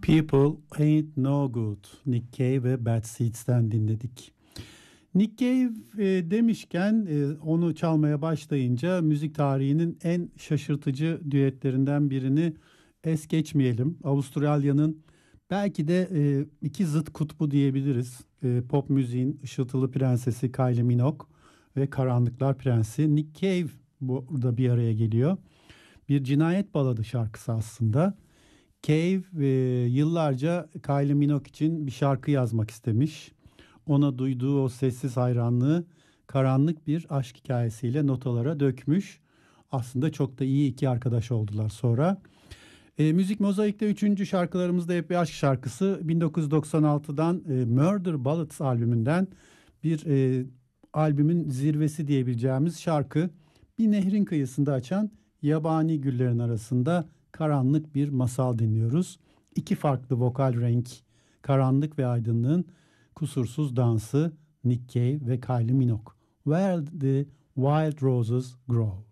People Ain't No Good, Nick Cave ve Bad Seeds'ten dinledik. Nick Cave demişken onu çalmaya başlayınca müzik tarihinin en şaşırtıcı düetlerinden birini es geçmeyelim. Avustralya'nın belki de iki zıt kutbu diyebiliriz. Pop müziğin ışıltılı prensesi Kylie Minogue ve Karanlıklar Prensi Nick Cave burada bir araya geliyor. Bir cinayet baladı şarkısı aslında. Cave yıllarca Kylie Minogue için bir şarkı yazmak istemiş. Ona duyduğu o sessiz hayranlığı karanlık bir aşk hikayesiyle notalara dökmüş. Aslında çok da iyi iki arkadaş oldular sonra. Müzik Mozaik'te 3. şarkılarımızda hep bir aşk şarkısı. 1996'dan Murder Ballads albümünden bir albümün zirvesi diyebileceğimiz şarkı. Bir nehrin kıyısında açan yabani güllerin arasında karanlık bir masal dinliyoruz. İki farklı vokal renk, karanlık ve aydınlığın kusursuz dansı Nick Cave ve Kylie Minogue. Where the Wild Roses Grow.